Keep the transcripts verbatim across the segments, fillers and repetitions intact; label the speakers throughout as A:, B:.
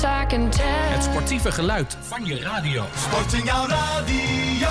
A: I can tell.
B: Het sportieve geluid van je radio.
C: Sport in jouw radio.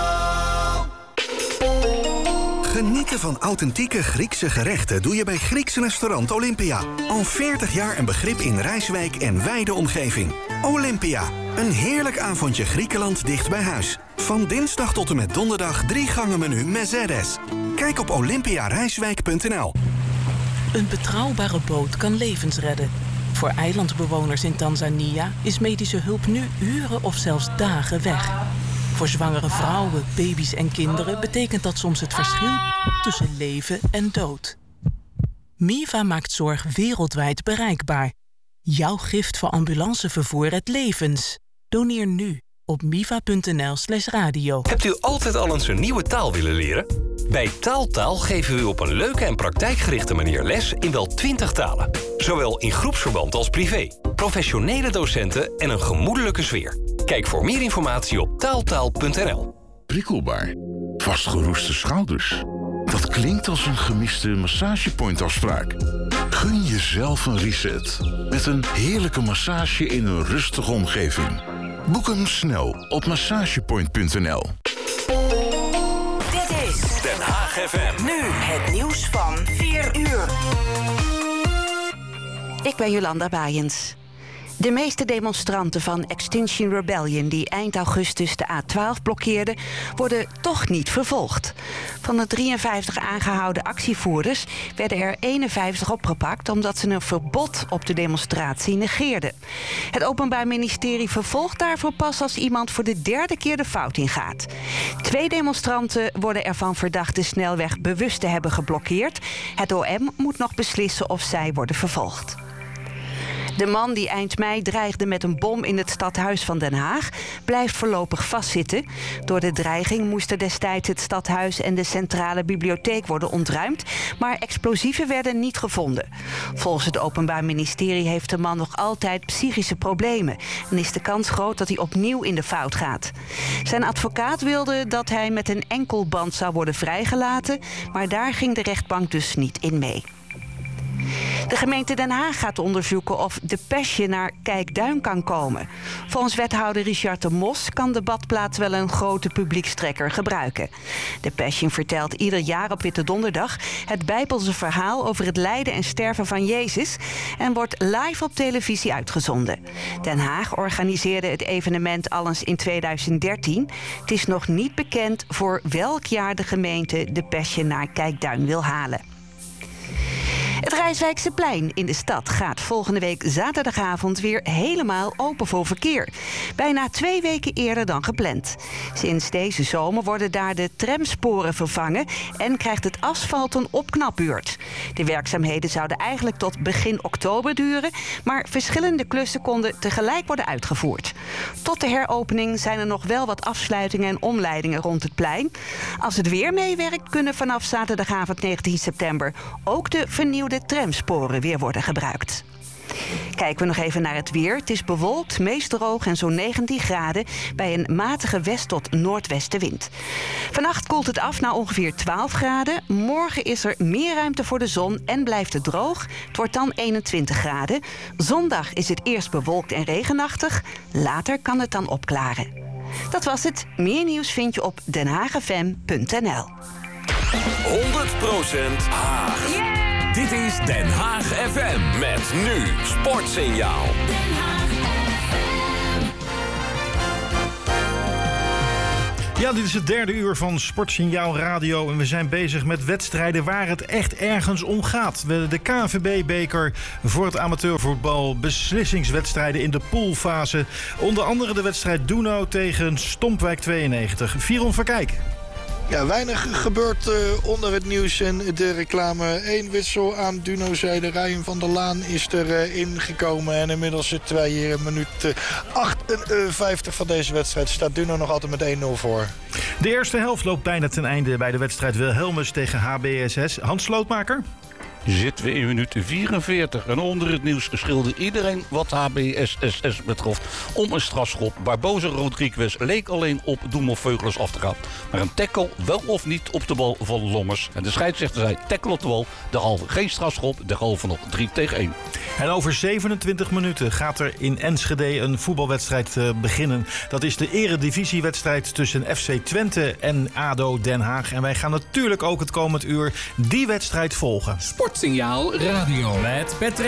D: Genieten van authentieke Griekse gerechten doe je bij Grieks restaurant Olympia. Al veertig jaar een begrip in Rijswijk en wijde omgeving. Olympia, een heerlijk avondje Griekenland dicht bij huis. Van dinsdag tot en met donderdag drie gangen menu Mezeres. Kijk op olympia rijswijk punt n l.
E: Een betrouwbare boot kan levens redden. Voor eilandbewoners in Tanzania is medische hulp nu uren of zelfs dagen weg. Voor zwangere vrouwen, baby's en kinderen betekent dat soms het verschil tussen leven en dood. Miva maakt zorg wereldwijd bereikbaar. Jouw gift voor ambulancevervoer redt levens. Doneer nu op miva punt n l slash radio.
F: Hebt u altijd al eens een nieuwe taal willen leren? Bij Taaltaal geven we u op een leuke en praktijkgerichte manier les in wel twintig talen. Zowel in groepsverband als privé. Professionele docenten en een gemoedelijke sfeer. Kijk voor meer informatie op taaltaal punt n l.
G: Prikkelbaar. Vastgeroeste schouders. Dat klinkt als een gemiste massagepointafspraak. Gun jezelf een reset. Met een heerlijke massage in een rustige omgeving. Boek hem snel op massagepoint punt n l.
H: Dit is
F: Den Haag F M.
H: nu het nieuws van vier uur.
I: Ik ben Jolanda Baaiens. De meeste demonstranten van Extinction Rebellion die eind augustus de A twaalf blokkeerden, worden toch niet vervolgd. Van de drieënvijftig aangehouden actievoerders werden er eenenvijftig opgepakt omdat ze een verbod op de demonstratie negeerden. Het Openbaar Ministerie vervolgt daarvoor pas als iemand voor de derde keer de fout ingaat. Twee demonstranten worden ervan verdacht de snelweg bewust te hebben geblokkeerd. Het O M moet nog beslissen of zij worden vervolgd. De man die eind mei dreigde met een bom in het stadhuis van Den Haag blijft voorlopig vastzitten. Door de dreiging moesten destijds het stadhuis en de centrale bibliotheek worden ontruimd, maar explosieven werden niet gevonden. Volgens het Openbaar Ministerie heeft de man nog altijd psychische problemen en is de kans groot dat hij opnieuw in de fout gaat. Zijn advocaat wilde dat hij met een enkelband zou worden vrijgelaten, maar daar ging de rechtbank dus niet in mee. De gemeente Den Haag gaat onderzoeken of de Pesje naar Kijkduin kan komen. Volgens wethouder Richard de Mos kan de badplaats wel een grote publiekstrekker gebruiken. De Passion vertelt ieder jaar op Witte Donderdag het Bijbelse verhaal over het lijden en sterven van Jezus en wordt live op televisie uitgezonden. Den Haag organiseerde het evenement al eens in tweeduizend dertien. Het is nog niet bekend voor welk jaar de gemeente de Passion naar Kijkduin wil halen. Het Rijswijkseplein in de stad gaat volgende week zaterdagavond weer helemaal open voor verkeer. Bijna twee weken eerder dan gepland. Sinds deze zomer worden daar de tramsporen vervangen en krijgt het asfalt een opknapbeurt. De werkzaamheden zouden eigenlijk tot begin oktober duren, maar verschillende klussen konden tegelijk worden uitgevoerd. Tot de heropening zijn er nog wel wat afsluitingen en omleidingen rond het plein. Als het weer meewerkt, kunnen vanaf zaterdagavond negentien september ook de vernieuwde de tramsporen weer worden gebruikt. Kijken we nog even naar het weer. Het is bewolkt, meest droog en zo'n negentien graden bij een matige west- tot noordwestenwind. Vannacht koelt het af naar ongeveer twaalf graden. Morgen is er meer ruimte voor de zon en blijft het droog. Het wordt dan eenentwintig graden. Zondag is het eerst bewolkt en regenachtig. Later kan het dan opklaren. Dat was het. Meer nieuws vind je op den haag f m punt n l.
F: honderd procent Haag.
A: Yeah!
F: Dit is Den Haag F M met nu Sportsignaal.
A: Den Haag F M.
J: Ja, dit is het derde uur van Sportsignaal Radio en we zijn bezig met wedstrijden waar het echt ergens om gaat. De K N V B-beker voor het amateurvoetbal, beslissingswedstrijden in de poolfase. Onder andere de wedstrijd Duno tegen Stompwijk tweeënnegentig. Viron Verkijk.
K: Ja, weinig gebeurt uh, onder het nieuws en de reclame. Eén wissel aan Duno-zijde. Ryan van der Laan is er uh, ingekomen. En inmiddels zitten wij hier in minuut uh, achtenvijftig van deze wedstrijd. Staat Duno nog altijd met één nul voor.
J: De eerste helft loopt bijna ten einde bij de wedstrijd Wilhelmus tegen H B S S. Hans Slootmaker?
L: zitten we in minuut vierenveertig. En onder het nieuws schilde iedereen wat H B S S S betrof om een strafschop. Barbosa Rodriguez leek alleen op Doemel Veugelers af te gaan. Maar een tackle wel of niet op de bal van Lommers. En de scheidsrechter zei tackle op de bal, derhalve geen strafschop, derhalve nog drie tegen één.
J: En over zevenentwintig minuten gaat er in Enschede een voetbalwedstrijd uh, beginnen. Dat is de eredivisiewedstrijd tussen F C Twente en A D O Den Haag. En wij gaan natuurlijk ook het komend uur die wedstrijd volgen.
B: Sportsignaal Radio met Patrick